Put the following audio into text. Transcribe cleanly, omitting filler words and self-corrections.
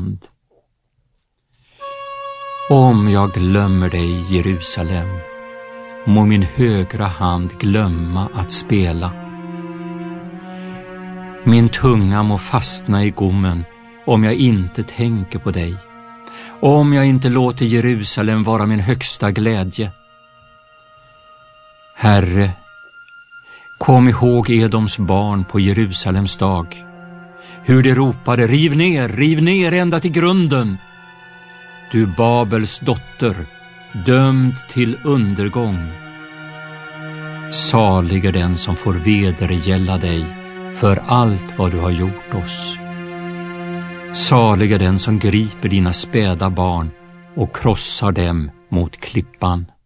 hand. Om jag glömmer dig, Jerusalem, må min högra hand glömma att spela. Min tunga må fastna i gommen om jag inte tänker på dig, om jag inte låter Jerusalem vara min högsta glädje. Herre, kom ihåg Edoms barn på Jerusalems dag, hur de ropade: riv ner ända till grunden. Du Babels dotter, dömd till undergång. Salig är den som får vedergälla dig för allt vad du har gjort oss. Salig är den som griper dina späda barn och krossar dem mot klippan.